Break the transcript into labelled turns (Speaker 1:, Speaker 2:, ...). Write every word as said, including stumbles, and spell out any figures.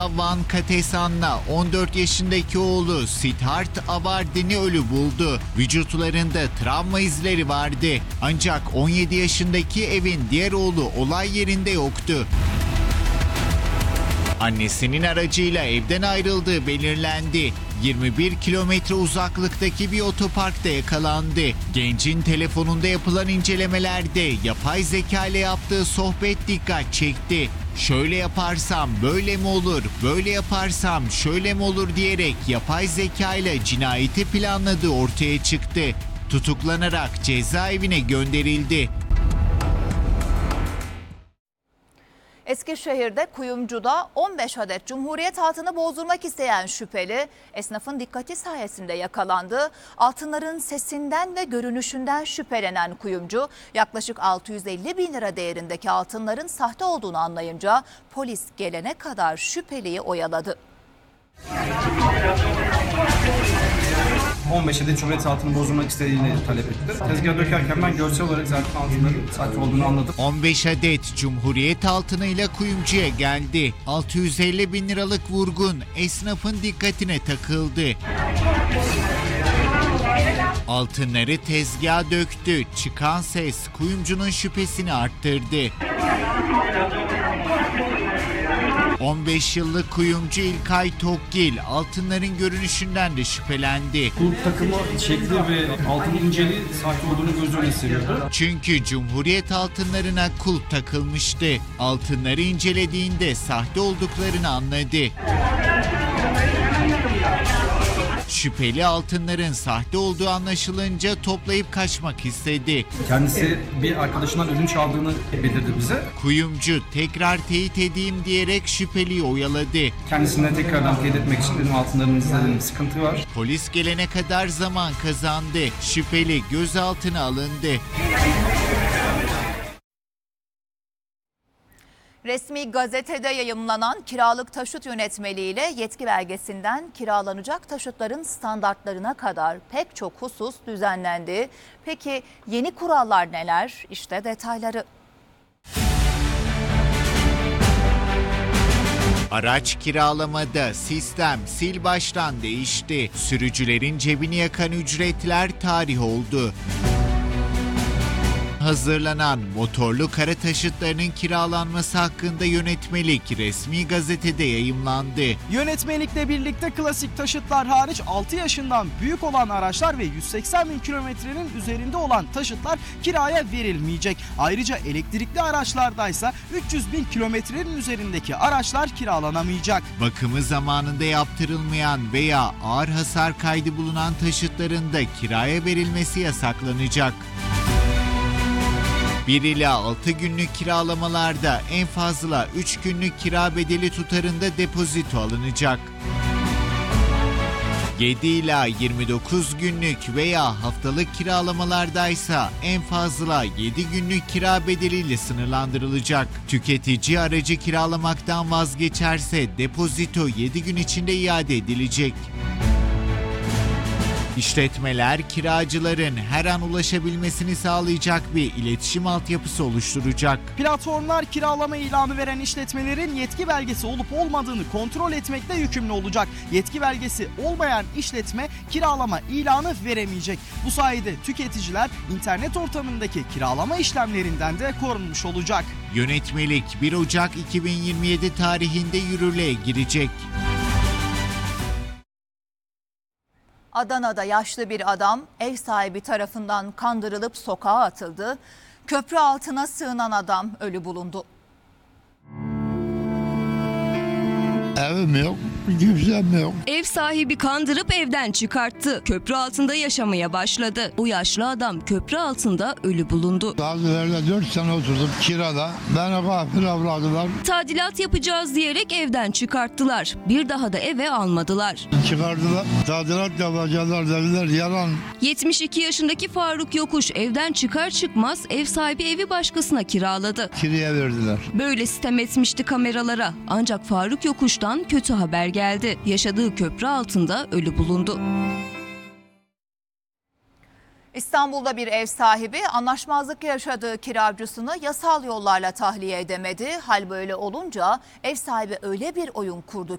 Speaker 1: Van Katesan'la on dört yaşındaki oğlu Siddharth Avardini ölü buldu. Vücutlarında travma izleri vardı. Ancak on yedi yaşındaki evin diğer oğlu olay yerinde yoktu. Annesinin aracıyla evden ayrıldığı belirlendi. yirmi bir kilometre uzaklıktaki bir otoparkta yakalandı. Gencin telefonunda yapılan incelemelerde yapay zeka ile yaptığı sohbet dikkat çekti. Şöyle yaparsam böyle mi olur, böyle yaparsam şöyle mi olur diyerek yapay zeka ile cinayeti planladığı ortaya çıktı. Tutuklanarak cezaevine gönderildi.
Speaker 2: Eskişehir'de kuyumcuda on beş adet Cumhuriyet altını bozdurmak isteyen şüpheli esnafın dikkati sayesinde yakalandı. Altınların sesinden ve görünüşünden şüphelenen kuyumcu yaklaşık altı yüz elli bin lira değerindeki altınların sahte olduğunu anlayınca polis gelene kadar şüpheliyi oyaladı.
Speaker 3: on beş adet Cumhuriyet altını bozdurmak istediğini talep etti. Tezgah dökerken ben görsel olarak zaten altınların sahte olduğunu anladım.
Speaker 1: on beş adet Cumhuriyet altınıyla kuyumcuya geldi. altı yüz elli bin liralık vurgun esnafın dikkatine takıldı. Altınları tezgaha döktü. Çıkan ses kuyumcunun şüphesini arttırdı. on beş yıllık kuyumcu İlkay Tokgil altınların görünüşünden de şüphelendi.
Speaker 3: Kulp takımı şekli ve altın inceliği sahte olduğunu göz önüne seriyordu.
Speaker 1: Çünkü Cumhuriyet altınlarına kulp takılmıştı. Altınları incelediğinde sahte olduklarını anladı. Şüpheli altınların sahte olduğu anlaşılınca toplayıp kaçmak istedi.
Speaker 3: Kendisi bir arkadaşından ödünç aldığını bildirdi bize.
Speaker 1: Kuyumcu tekrar teyit edeyim diyerek şüpheliyi oyaladı.
Speaker 3: Kendisine tekrardan teyit etmek için dedim altınlarınızda dedim sıkıntı var.
Speaker 1: Polis gelene kadar zaman kazandı. Şüpheli gözaltına alındı.
Speaker 2: Resmi gazetede yayımlanan kiralık taşıt yönetmeliğiyle yetki belgesinden kiralanacak taşıtların standartlarına kadar pek çok husus düzenlendi. Peki yeni kurallar neler? İşte detayları.
Speaker 1: Araç kiralamada sistem sil baştan değişti. Sürücülerin cebini yakan ücretler tarih oldu. Hazırlanan motorlu kara taşıtlarının kiralanması hakkında yönetmelik resmi gazetede yayımlandı.
Speaker 4: Yönetmelikle birlikte klasik taşıtlar hariç altı yaşından büyük olan araçlar ve yüz seksen bin kilometrenin üzerinde olan taşıtlar kiraya verilmeyecek. Ayrıca elektrikli araçlardaysa üç yüz bin kilometrenin üzerindeki araçlar kiralanamayacak.
Speaker 1: Bakımı zamanında yaptırılmayan veya ağır hasar kaydı bulunan taşıtların da kiraya verilmesi yasaklanacak. bir ila altı günlük kiralamalarda en fazla üç günlük kira bedeli tutarında depozito alınacak. yedi ila yirmi dokuz günlük veya haftalık kiralamalardaysa en fazla yedi günlük kira bedeliyle sınırlandırılacak. Tüketici aracı kiralamaktan vazgeçerse depozito yedi gün içinde iade edilecek. İşletmeler, kiracıların her an ulaşabilmesini sağlayacak bir iletişim altyapısı oluşturacak.
Speaker 4: Platformlar kiralama ilanı veren işletmelerin yetki belgesi olup olmadığını kontrol etmekle yükümlü olacak. Yetki belgesi olmayan işletme kiralama ilanı veremeyecek. Bu sayede tüketiciler internet ortamındaki kiralama işlemlerinden de korunmuş olacak.
Speaker 1: Yönetmelik bir Ocak iki bin yirmi yedi tarihinde yürürlüğe girecek.
Speaker 2: Adana'da yaşlı bir adam ev sahibi tarafından kandırılıp sokağa atıldı. Köprü altına sığınan adam ölü bulundu.
Speaker 5: Evim yok, kimsem yok.
Speaker 6: Ev sahibi kandırıp evden çıkarttı. Köprü altında yaşamaya başladı. Bu yaşlı adam köprü altında ölü bulundu.
Speaker 5: Dağlılarda dört sene oturdum kirada. Bana gafil avladılar.
Speaker 6: Tadilat yapacağız diyerek evden çıkarttılar. Bir daha da eve almadılar.
Speaker 5: Çıkardılar. Tadilat yapacaklar dediler, yalan.
Speaker 6: yetmiş iki yaşındaki Faruk Yokuş evden çıkar çıkmaz ev sahibi evi başkasına kiraladı.
Speaker 5: Kiraya verdiler.
Speaker 6: Böyle sitem etmişti kameralara. Ancak Faruk Yokuş'tan kötü haber geldi. Yaşadığı köprü altında ölü bulundu.
Speaker 2: İstanbul'da bir ev sahibi anlaşmazlık yaşadığı kiracısını yasal yollarla tahliye edemedi. Hal böyle olunca ev sahibi öyle bir oyun kurdu